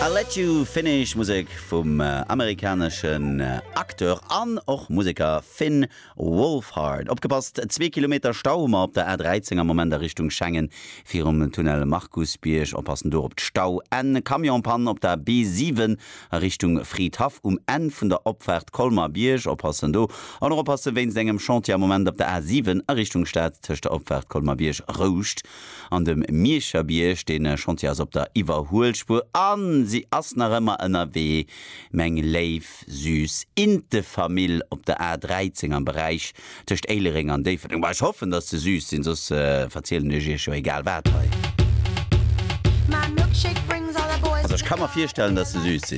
I'll let you finish Musik vom amerikanischen Akteur an och Musiker Finn Wolfhard. Opgepasst 2 Kilometer Stau op der R13 am Moment der Richtung Schengen fir den Tunnel Markusbierg oppassen do op d Stau en Kamionpan op der B7 Richtung Friedhof en vun der Opfahrt Kolmar-Bierg oppassen do an oppasse wes engem Chantier Moment op der R7 Richtung Stadt tech der Opfahrt Kolmar-Bierg Roust an dem Mierscherbierg den Chantiers op der Iwerholspur an sie asnerëmmer NRW Menge Leif süß in de Famill op der A13 am Bereich töcht Eilering an Dave. Ich hoffe, dass sie süß sind, sonst verzielen ich schon egal wer. Also ich kann mir vorstellen, dass sie süß sind.